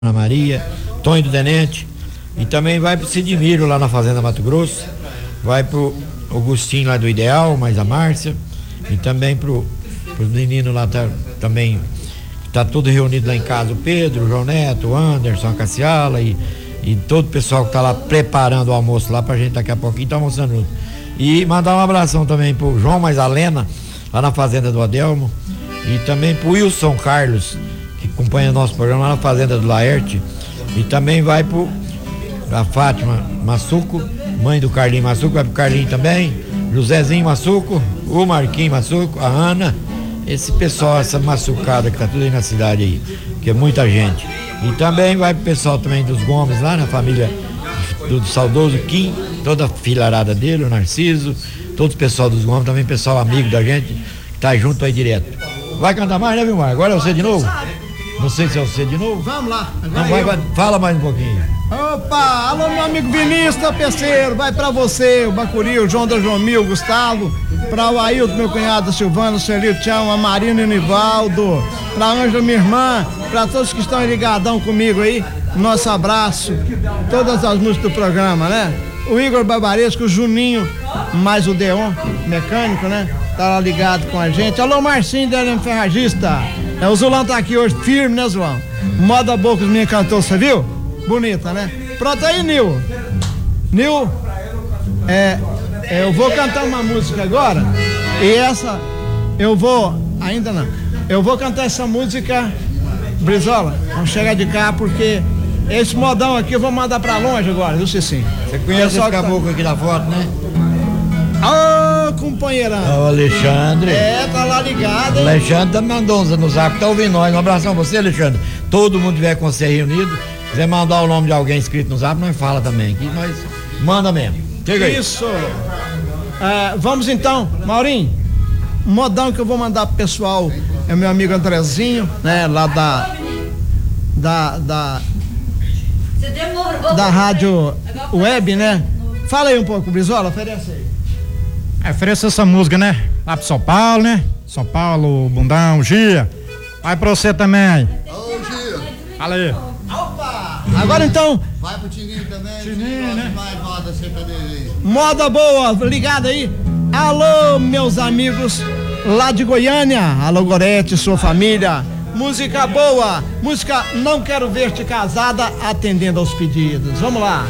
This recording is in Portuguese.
Ana Maria, Tonho do Tenente, e também vai pro Sidmiro lá na Fazenda Mato Grosso, vai pro Augustinho lá do Ideal, mais a Márcia, e também pros meninos lá também, tá tudo reunido lá em casa, o Pedro, o João Neto, o Anderson, a Cassiala e todo o pessoal que tá lá preparando o almoço lá pra gente daqui a pouquinho tá almoçando junto. E mandar um abração também pro João mais a Lena, lá na Fazenda do Adelmo, e também pro Wilson Carlos, que acompanha nosso programa lá na Fazenda do Laerte, e também vai a Fátima Massuco, mãe do Carlinho Massuco, vai pro Carlinho também, Josézinho Massuco, o Marquinho Massuco, a Ana, esse pessoal, essa maçucada que tá tudo aí na cidade aí, que é muita gente. E também vai pro pessoal também dos Gomes lá, na família do saudoso Kim, toda a filharada dele, o Narciso, todo o pessoal dos Gomes, também pessoal amigo da gente, que tá junto aí direto. Vai cantar mais, né, Vilmar? Agora é você de novo? Não sei se é você de novo. Vamos lá. Não, fala mais um pouquinho. Opa, alô meu amigo Vinícius Tapeceiro, vai pra você, o Bacuri, o João da Jomil, o Gustavo, pra o Ailton, meu cunhado, Silvano, o Celito, Tchau, a Marina e o Nivaldo, pra Ângela, minha irmã, pra todos que estão ligadão comigo aí, nosso abraço, todas as músicas do programa, né? O Igor Barbaresco, o Juninho, mais o Deon, mecânico, né? Tá lá ligado com a gente. Alô Marcinho, Délio Ferragista. O Zulão tá aqui hoje, firme, né, Zulão? Moda boa que os meninos cantou, você viu? Bonita, né? Pronto aí, Nil. Nil, eu vou cantar uma música agora, e essa, ainda não, eu vou cantar essa música, Brizola, vamos chegar de cá, porque esse modão aqui eu vou mandar pra longe agora, viu, Cicinho? Você conhece esse caboclo aqui da foto, né? Ô, companheirão. O Alexandre. Tá lá ligado, hein? Alexandre mandou no zap, tá ouvindo nós. Um abração pra você, Alexandre. Todo mundo tiver com você reunido, quiser mandar o nome de alguém escrito no zap, nós fala também, que nós manda mesmo. Chega aí. Isso. Vamos então, Maurinho, modão que eu vou mandar pro pessoal é meu amigo Andrezinho, né, lá da rádio web, né? Fala aí um pouco, Brizola, oferece aí. Ofereça essa música, né? Lá pro São Paulo, né? São Paulo, Bundão, Gia. Vai pra você também. Ô, Gia. Fala aí. Opa! Agora então. Vai pro Tininho também. Tininho, né? Mais moda sertaneja aí. Moda boa, ligado aí. Alô, meus amigos lá de Goiânia. Alô, Gorete, sua família. Música boa. Música Não Quero Ver-te Casada, atendendo aos pedidos. Vamos lá.